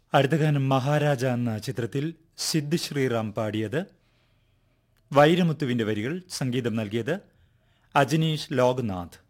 അടുത്ത ഗാനം മഹാരാജ എന്ന ചിത്രത്തിൽ സിദ് ശ്രീറാം പാടിയത്. വൈരമുത്തുവിന്റെ വരികൾ, സംഗീതം നൽകിയത് അജനീഷ് ലോക്നാഥ്.